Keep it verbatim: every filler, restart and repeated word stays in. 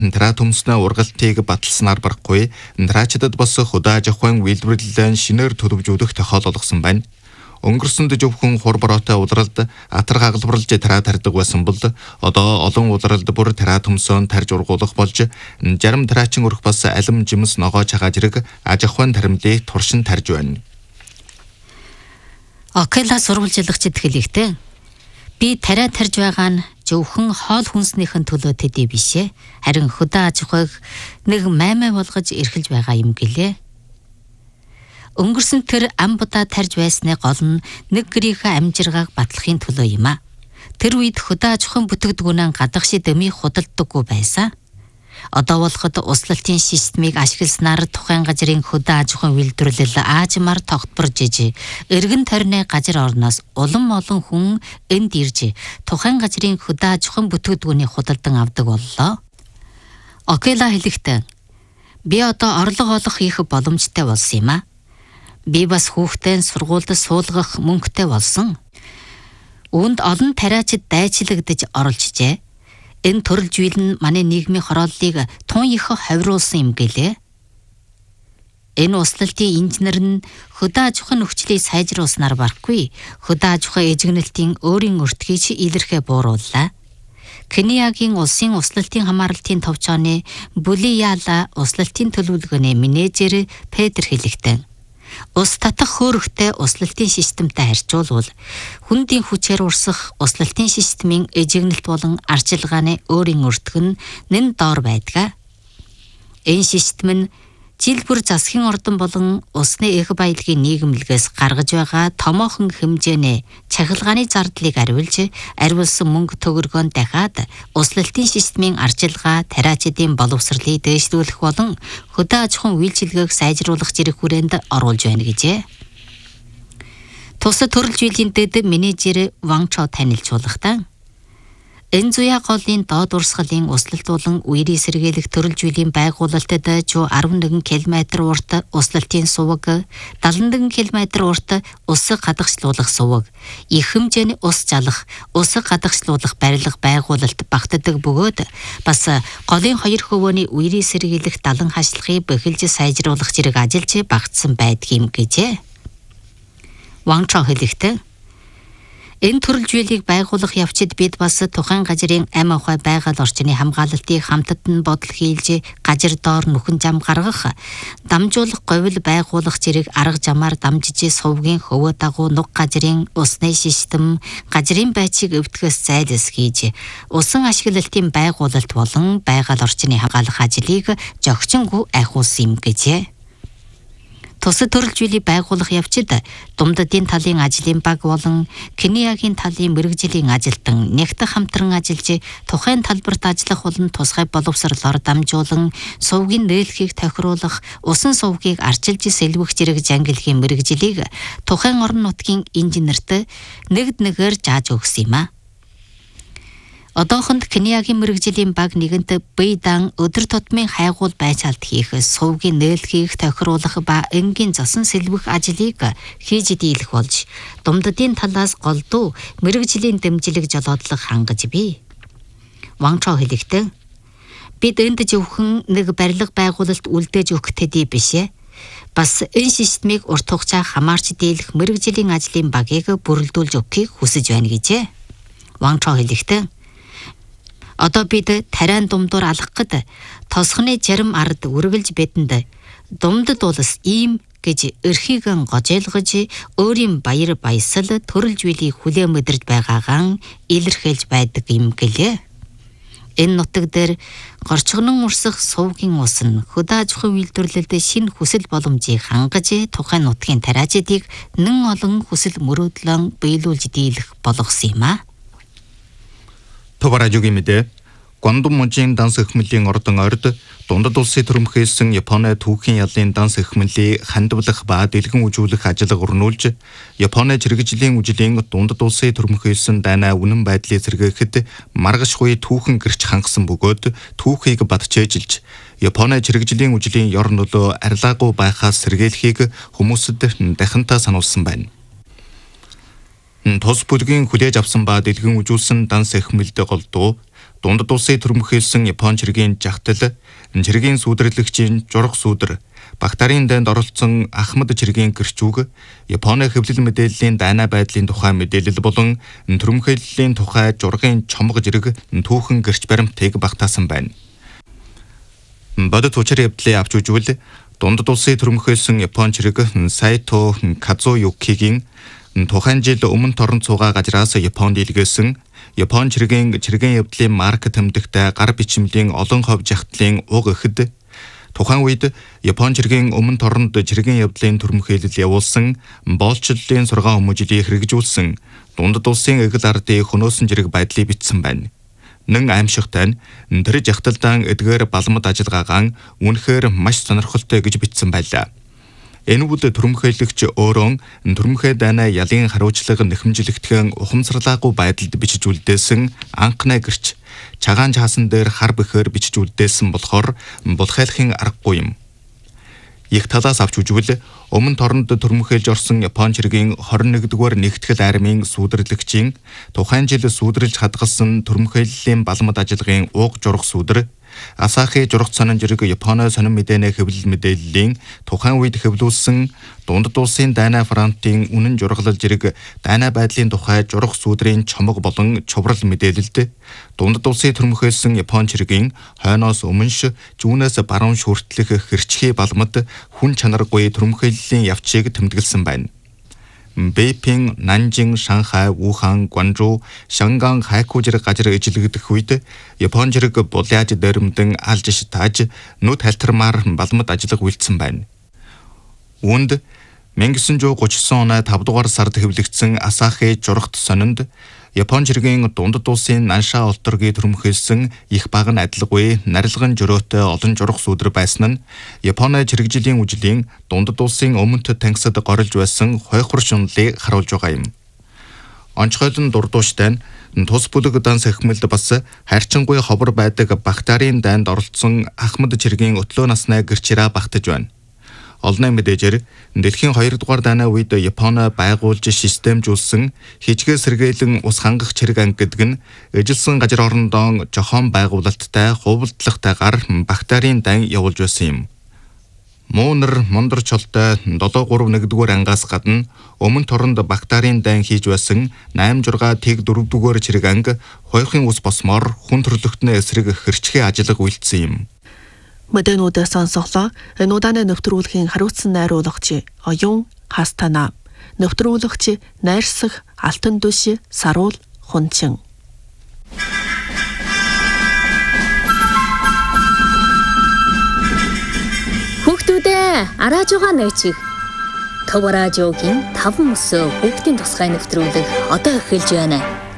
Ндраа төмснө ургалтыг баталснаар барахгүй, ндрачдад бас худаа аж ахуйн үйлдвэрлэлэн шинээр төлөвжүүлэх тохиолдолсон байна. Өнгөрсөнд зөвхөн хур бороотой улиралд атар хагалбарлж тараа тарьдаг байсан бол одоо олон улиралд бүр тараа төмсөн тарж ургуулах болж жарим тараачин өрх бас алим жимс ногоо чагаа зэрэг аж ахуйн таримлыг туршин тарж байна. Окела сурвалжлагчид хэлэхдээ би тараа тарж байгаа нь зөвхөн хоол хүнснийхэн төлөө төдий бишээ. Харин худаа аж ахуйг нэг маймай болгож эрхэлж байгаа юм гэлээ. Өнгөрсөн тэр ам будаа тарж байсны гол нь нэг гэрийнхээ амжиргааг батлахын төлөө юм а. Тэр үед худаа аж ахуйн бүтээгдэхүүнээ гадагшид өмийг худалдаггүй байсан. Одоо болоход услалтын системийг ашигласнаар тухайн газрын худаа аж ахуйн үйлдвэрлэл аажмаар тогтворж иж, эргэн тойрны газар орноос улам олон хүн энд ирж тухайн газрын худаа аж ахуйн бүтээгдэхүүнийг худалдан авдаг боллоо. Окела хэлэхдээ би одоо орлого олох их боломжтой болсон юм а. Би бас хүүхдээ сургуульд суулгах мөнгөтэй болсон. Үүнд олон тариачид дайчлагдж оролцжээ. Энэ төрөл зүйл нь манай нийгмийн хорооллыг тун их ховируулсан юм гэлээ. Энэ услалтын инженер нь худаа аж ахуйн нөхцөлийг сайжруулснаар барахгүй, худаа аж ахуйн эзэгнэлтийн өөрийн өртгийг ч илэрхээ буурууллаа. Кениягийн улсын услалтын хамгаалалтын товчооны Булияла услалтын төлөвлөгөөний менежер Петр хэлэхдээ ус татах хөөрөгтэй услалтын системтэй харьцуулбал хүндийн хүчээр урсах услалтын системийн эжигнэлт болон арчилгааны өөрийн өртөг нь нэн доор байдаг. Энэ систем нь жил бүр засгийн ордон болон усны эх баялагын нийгэмлэгээс гаргаж байгаа томоохон хэмжээний цахилгааны зардлыг ариулж, ариулсан мөнгө төгрөгөнд дахиад услалтын системийн арчилгаа, тариачдын боловсролыг дээшлүүлэх болон худаа аж ахуйн үйлчилгээг сайжруулах зэрэг хүрээнд оруулж байна гэжээ. Тус төрөл жилийн дэд менежер Ван Чо танилцуулахдаа энэ зуя голын доод урсгалын услалт болон үерийн сэргийлэх төрөл жилийн байгуулалтад жоо арван нэгэн километр урт услалтын суваг, далайн нэгэн километр урт усыг гадагшлуулах суваг, их хэмжээний ус жалах, усыг гадагшлуулах барилга байгуулалт багтдаг бөгөөд бас голын хоёр хөвөөний үерийн сэргийлэх далан хашлахыг бэхэлж сайжруулах зэрэг ажиллаж багтсан байдаг юм гэжээ. Ван Чо хэлэхдээ энэ төрөл зүйлийг байгуулах явцад бид бас тухайн газрын амь ахуй байгаль орчны хамгаалалтыг хамтад нь бодол хийлж газар доор нүхэн зам гаргах, дамжуулах говьл байгуулах зэрэг арга замаар дамжиж сувгийн хөвөө дагуу нуг газрын усны систем, газрын байцыг өвтгөөс зайлс хийж, усан ашиглалтын байгуулалт болон байгаль орчны хамгаалах ажлыг зохицонгүй айхуулсан юм гэжээ. Тус төрөл зүйлийг байгуулах явцад Думдадын талын ажлын баг болон Кениягийн талын мэргэжлийн ажилтан нэгт хамтран ажиллаж тухайн талбарт ажиллах болон тусгай боловсролоор дамжуулан сувгийн нээлхийг тохируулах, усан сувгийг арчилж сэлвэх зэрэг зангилгийн мэргэжлийг тухайн орон нутгийн инженерт нэгд нэгээр зааж өгсөн юм а. Одоохонд Кениягийн мэргэжлийн баг нэгэнт бийдан өдөр тутмын хайгуул байцаалт хийх, сувгийн нээлхийг тохируулах ба энгийн засан сэлвэх ажлыг хийж дийлэх болж, Думдадын талаас голдуу мэргэжлийн дэмжлэг жолоодлого хангаж бий. Ван Чо хэлэхдээ бид энд зөвхөн нэг барилга байгуулалт үлдээж өгөх төдий бишээ. Бас энэ системийг урт хугацаа хамаарч дийлэх мэргэжлийн ажлын багийг бүрэлдүүлж өгөхийг хүсэж байна гэжээ. Ван Чо хэлэхдээ одоо бид тариан думдуур алах гэд тосхны зарим ард үргэлж бидэнд думдад улс ийм гэж эрхийгэн гожойлгож өөрийн баяр баясал төрөл зүйлийг хүлээн мэдэрж байгаагаан илэрхийлж байдаг юм гэлээ. Энэ нутаг дээр горчгонон урсах сувгийн ус нь худаа аж ахуйн үйлдвэрлэлд шинэ хүсэл боломжийг хангаж тухайн нутгийн тариачдыг нэн олон хүсэл мөрөөдлөн биелүүлж дийлэх болгосон юм а. Товаражугийн мэдээ Гуандун мужийн данс эхмэлийн ордон орд дундад улсын төрөмхөөсөн Японы түүхийн ялын данс эхмэлийг хандвалах ба дэлгэн үжүүлэх ажиллагаа өрнүүлж, Японы чирэгжлийн үжлийн дундад улсын төрөмхөөсөн дайнаа үнэн байдлыг сэргээхэд маргашгүй түүхэн гэрч хангасан бөгөөд түүхийг батчээжилж, Японы чирэгжлийн үжлийн ёр нөлөө арилгаагүй байхаас сэргийлэхийг хүмүүсд дахинтаа сануулсан байна. Тус бүлгийн хүлээж авсан ба дэлгэн үжүүлсэн данс эхмэлд голдуу дундад улсын төрөмхөөлсөн Япон цэргийн жагтал, цэргийн сүүдэрлэгчийн журах сүүдэр, Багтаарын дайнд оролцсон Ахмад цэргийн гэрчүүг, Японы хэвлэл мэдээллийн дайнаа байдлын тухай мэдээлэл болон төрөмхөөллийн тухай жургын чомго зэрэг түүхэн гэрч баримтыг багтаасан байна. Бодит учир явдлыг авч үзвэл дундад улсын төрөмхөөлсөн Япон цэрэг Сайто Казуюкигийн тухайн жил өмнө торон цугаа газраас Японд илгээсэн Япон цэргийн цэргийн явдлын марк тэмдэгтэй гар бичмлийн олон хов жагтлын уг эхэд тухайн үед Япон цэргийн өмнө торонд цэргийн явдлын төрөмхөөлөл явуулсан боолчлолын сургаан хүмүүжлийг хэрэгжүүлсэн дундад улсын эгэл ардын хөнөөсөн зэрэг байдлыг бичсэн байна. Нэн аимшигтай нь тэр жагталдан эдгээр балмад ажиллагаагаан үнэхээр маш сонирхолтой гэж бичсэн байлаа. Энэ үйл төрөмхөөлөгч өөрөө төрөмхөө дайнаа ялын хариуцлага нэхэмжлэгдэхэн ухамсарлаагүй байдалд бичиж үлдээсэн анхны гэрч чагаан чаасан дээр хар бэхээр бичиж үлдээсэн болохоор булхайлахын аргагүй юм. Их талаас авч үзвэл өмнө торнд төрөмхөөлж орсон Япон цэргийн хорин нэгдүгээр нэгтгэл армийн сүүдэрлэгчийн тухайн жил сүүдэрлж хадгалсан төрөмхөөллийн балмад ажиллагын ууг журах сүүдэр Асахи журах сонин зэрэг Японы сонин мэдээний хэвлэл мэдээллийн тухайн үед хэвлүүлсэн дундад улсын дайнаа фронтын үнэн жургалал зэрэг дайнаа байдлын тухай журах сүүдрийн чомго болон чуврал мэдээлэлд дундад улсын төрөмхөөлсөн Япон цэргийн хойноос өмнөш зүүнээс баруун хүртэлх хэрчхий балмад хүн чанаргүй төрөмхөөллийн явцыг тэмдэглэсэн байна. Бэйпин, Нанжин, Шанхай, Вухан, Гуанчжоу, Шанган, Хайку зэрэг газар ижилгдэх үед Япон цэрэг буляаж дээрэмдэн алж шатааж нүд халтармаар балмад ажиллах үйлдсэн байна. Үүнд 천구 гутридтесун оны тавд дугаар сард хэвлэгдсэн Асахи журахт сонинд Япон цэргийн дундад улсын Нанша ултрыг төрөмхөөлсөн их баг нь адилгүй нарилган жөрөөтэй олон журах сүүдэр байсан нь Японы цэрэгжлийн үжлийн дундад улсын өмнөд тангисад горилж байсан хойхор шунлыг харуулж байгаа юм. Онцгойлон дурдууштай нь тус бүлэг данс ахмалд бас хайрчингүй ховор байдаг Багтаарын дайнд оролцсон Ахмад цэргийн өтлөө насны гэрчираа багтаж байна. Олонний мэдээжээр дэлхийн хоёрдугаар дайны үед Японы байгуулж системжүүлсэн хичгээ сэргээлэн ус хангах цэрэг анги гэдэг нь эжилсэн газар орондоо жохон байгуулалттай хувилдлагатайгаар Багтаарын дан явуулж байсан юм. Муунар Мондөр чолтой долоо гурав нэгдүгээр ангаас гадна өмнө торонд Багтаарын дан хийж байсан найман журга тэг дөрөвдүгээр цэрэг анги хойхын ус босмоор хүн төрлөختний эсрэг хэрчхээ ажиллах үйлдсэн юм. Мэдэнүүд сонсголоо. Энэ удааны нэвтрүүлгийн хариуцсан найруулагч Оюун Хастана, нэвтрүүлэгч Найрсах Алтан Дүш Саруул Хунчин. Хүүхдүүдээ арааж байгаа нээчих. Төв радиогийн таван өсөө хүүхдийн тусгай нэвтрүүлэг одоо эхэлж байна.